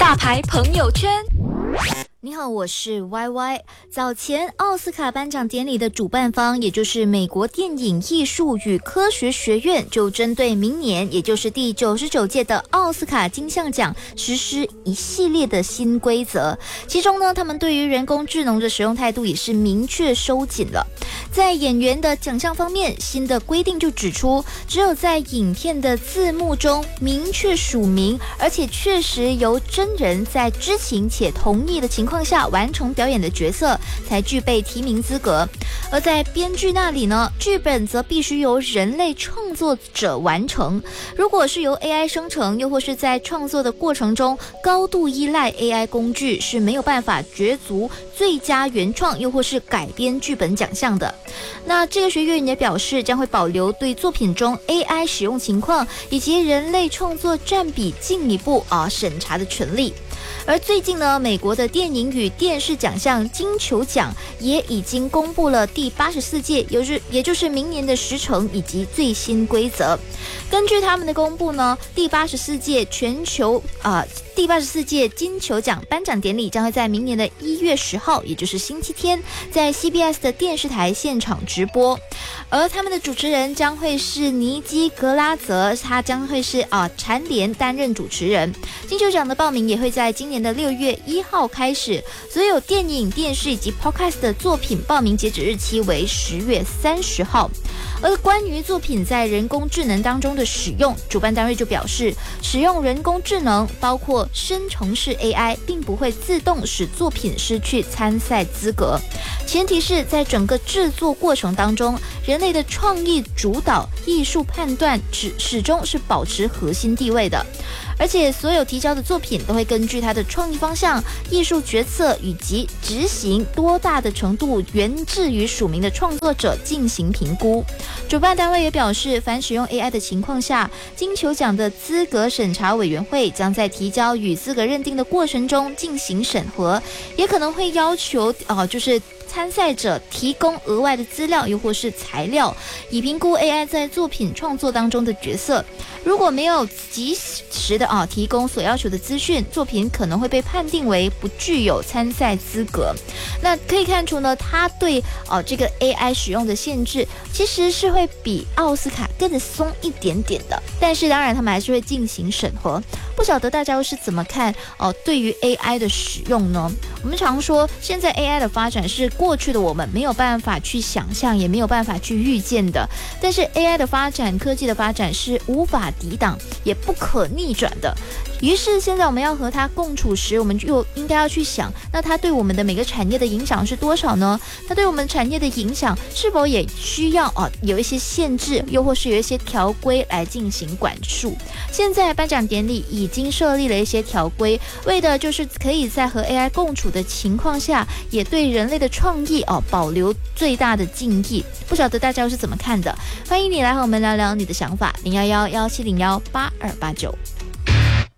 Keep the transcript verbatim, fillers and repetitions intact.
大牌朋友圈。 你好，我是 Y Y。 早前奥斯卡颁奖典礼的主办方，也就是美国电影艺术与科学学院，就针对明年也就是第九十九届的奥斯卡金像奖实施一系列的新规则。其中呢，他们对于人工智能的使用态度也是明确收紧了。在演员的奖项方面，新的规定就指出，只有在影片的字幕中明确署名，而且确实由真人在知情且同意的情况下完成表演的角色，才具备提名资格。而在编剧那里呢，剧本则必须由人类创作者完成。如果是由 A I 生成，又或是在创作的过程中高度依赖 A I 工具，是没有办法角逐最佳原创又或是改编剧本奖项的。那这个学院也表示，将会保留对作品中 A I 使用情况以及人类创作占比进一步啊审查的权利。而最近呢，美国的电影与电视奖项金球奖也已经公布了第八十四届，也就是明年的时程以及最新规则。根据他们的公布呢，第八十四届全球啊、呃、第八十四届金球奖颁奖典礼将会在明年的一月十号，也就是星期天，在 C B S 的电视台现场直播。而他们的主持人将会是尼基格拉泽，他将会是啊、呃、蝉联担任主持人。金球奖的报名也会在今年的六月一号开始，所有电影、电视以及 Podcast 的作品报名截止日期为十月三十号。而关于作品在人工智能当中的使用，主办单位就表示，使用人工智能包括生成式 A I， 并不会自动使作品失去参赛资格，前提是在整个制作过程当中，人类的创意主导、艺术判断始始终是保持核心地位的。而且所有提交的作品都会根据它的创意方向、艺术决策以及执行多大的程度源自于署名的创作者进行评估。主办单位也表示，凡使用 A I 的情况下，金球奖的资格审查委员会将在提交与资格认定的过程中进行审核，也可能会要求呃，就是参赛者提供额外的资料又或是材料，以评估 A I 在作品创作当中的角色。如果没有及时的啊提供所要求的资讯，作品可能会被判定为不具有参赛资格。那可以看出呢，他对啊这个 A I 使用的限制其实是会比奥斯卡更松一点点的，但是当然他们还是会进行审核。不晓得大家又是怎么看哦、呃？对于 A I 的使用呢？我们常说，现在 A I 的发展是过去的我们没有办法去想象，也没有办法去预见的。但是 A I 的发展，科技的发展是无法抵挡，也不可逆转的。于是现在我们要和它共处时，我们就应该要去想，那它对我们的每个产业的影响是多少呢？它对我们产业的影响是否也需要哦有一些限制，又或是有一些条规来进行管束？现在颁奖典礼已经设立了一些条规，为的就是可以在和 A I 共处的情况下，也对人类的创意哦保留最大的敬意。不晓得大家是怎么看的？欢迎你来和我们聊聊你的想法，零幺幺幺七零幺八二八九。